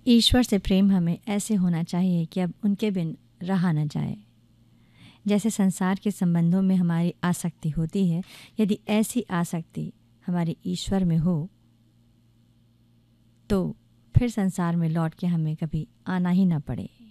ईश्वर से प्रेम हमें ऐसे होना चाहिए कि अब उनके बिन रहा न जाए। जैसे संसार के संबंधों में हमारी आसक्ति होती है, यदि ऐसी आसक्ति हमारी ईश्वर में हो तो फिर संसार में लौट के हमें कभी आना ही न पड़े।